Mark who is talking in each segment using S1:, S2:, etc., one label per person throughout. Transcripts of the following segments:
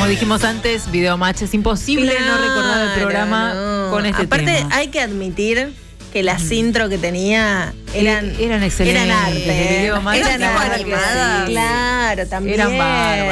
S1: dijimos antes, Videomatch, es imposible no recordar el programa con este tema.
S2: Aparte, hay que admitir que las intro que tenía eran excelentes. Eran arte.
S1: Videomatch,
S2: eran
S3: animadas.
S2: Sí. Claro, también.
S1: Eran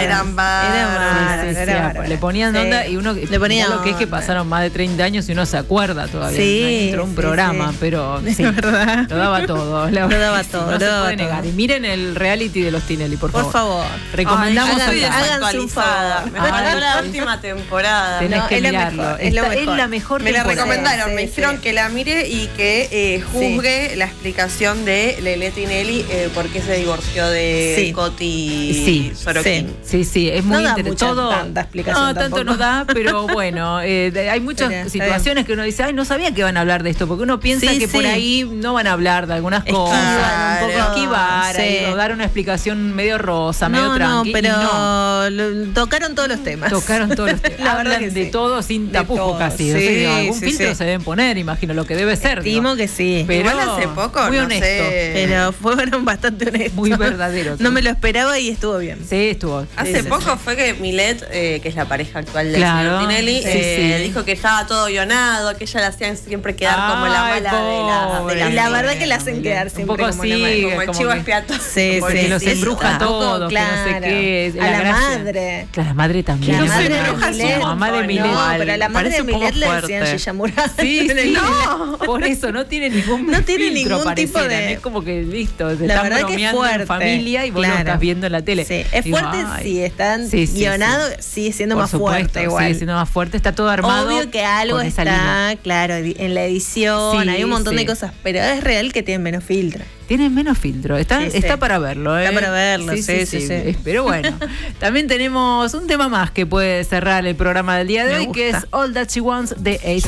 S2: bárbaras.
S1: Le ponían onda y uno
S2: le ponía
S1: lo que es que pasaron más de 30 años y uno se acuerda todavía.
S2: Sí,
S1: una intro, un programa, pero sí,
S2: ¿verdad?
S1: lo daba todo.
S2: Lo daba todo.
S1: No se puede negar. Y miren el reality de los Tinelli, por favor.
S2: Por favor.
S1: Recomendamos
S2: háganse un favor.
S3: Me faltó la última temporada.
S1: Tenés que mirarlo.
S2: Es
S1: la mejor
S3: Me la
S1: temporada.
S3: recomendaron, me dijeron que la mire y que juzgue la explicación de Lelé Tinelli por qué se divorció de Coti Sorokin.
S1: Sí, es muy interesante.
S2: Tanta explicación
S1: no, tanto no da, pero bueno, hay muchas situaciones que uno dice, ay, no sabía que iban a hablar de esto, porque uno piensa que por ahí no van a hablar de algunas cosas, un poco esquivar, o dar una explicación medio rosa, medio tranqui.
S2: Pero tocaron todos los temas.
S1: Hablan de todo sin tapujos casi. Algún filtro se deben poner, imagino, lo que debe ser.
S2: Estimo que sí.
S3: Pero igual hace poco,
S1: muy
S3: no
S1: honesto.
S3: sé.
S2: Pero fueron bastante honestos.
S1: Muy verdaderos.
S2: No me lo esperaba y estuvo bien.
S1: Sí, estuvo.
S3: Hace poco fue que Milet, que es la pareja actual del señor Tinelli, dijo que estaba todo guionado, que ella la hacían siempre quedar como la mala de la.
S2: Y la verdad que la hacen quedar siempre
S1: un poco
S2: como
S1: así,
S2: la mala.
S3: Como el chivo expiatorio.
S2: Sí,
S1: porque los embruja todos,
S2: claro.
S1: que no sé qué.
S2: A la madre.
S1: Claro, la madre también.
S2: La madre de Milet.
S1: Mamá de Milet.
S2: No, pero a la madre de Milet le decían Gilla Murad.
S1: Sí, no. Por eso no tiene ningún
S2: tipo de.
S1: Es como que listo, se
S2: la
S1: están
S2: verdad que es fuerte.
S1: En familia y vos lo estás viendo en la tele.
S2: Sí, es fuerte, sí, están guionados, sigue siendo
S1: por
S2: más
S1: supuesto,
S2: fuerte igual.
S1: Sigue siendo más fuerte, está todo armado.
S2: Obvio que algo está, claro, en la edición, hay un montón de cosas, pero es real que tienen menos filtro.
S1: Tienen menos filtro, está para verlo.
S2: Está para verlo,
S1: sí. Pero bueno, también tenemos un tema más que puede cerrar el programa del día de hoy, que es All That She Wants de Ace of